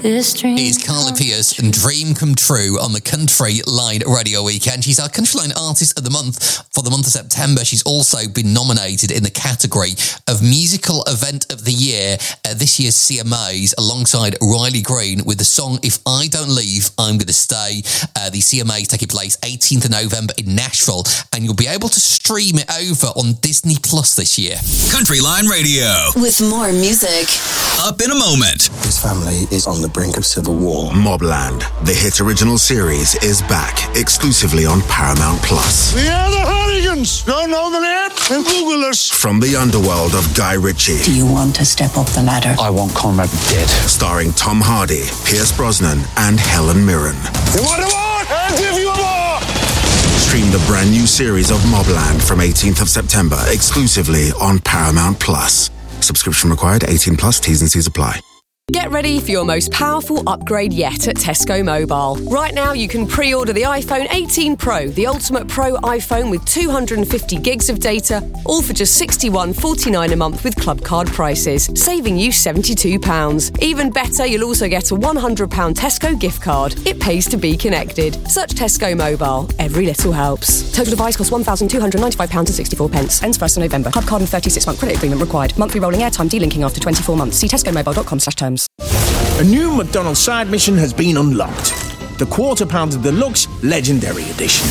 Is Carly Pierce and Dream Come True on the Country Line Radio Weekend. She's our Country Line Artist of the Month for the month of September. She's also been nominated in the category of Musical Event of the Year at this year's CMAs alongside Riley Green with the song If I Don't Leave, I'm Gonna Stay. The CMAs taking place 18th of November in Nashville, and you'll be able to stream it over on Disney Plus this year. Country Line Radio. With more music. Up in a moment. His family is on the brink of civil war. Mobland, the hit original series, is back exclusively on Paramount Plus. We are the Hooligans. Don't know the name? Then Google us. From the underworld of Guy Ritchie. Do you want to step up the ladder? I want Conrad dead. Starring Tom Hardy, Pierce Brosnan, and Helen Mirren. You want a war? I'll give you a war. Stream the brand new series of Mobland from 18th of September exclusively on Paramount Plus. Subscription required, 18 plus, T's and C's apply. Get ready for your most powerful upgrade yet at Tesco Mobile. Right now, you can pre-order the iPhone 18 Pro, the Ultimate Pro iPhone with 250 gigs of data, all for just $61.49 a month with Club Card prices, saving you £72. Even better, you'll also get a £100 Tesco gift card. It pays to be connected. Search Tesco Mobile. Every little helps. Total device costs £1,295.64. Ends 1st of November. Club Card and 36-month credit agreement required. Monthly rolling airtime delinking after 24 months. See tescomobile.com/terms. A new McDonald's side mission has been unlocked. The Quarter Pounder Deluxe Legendary Edition.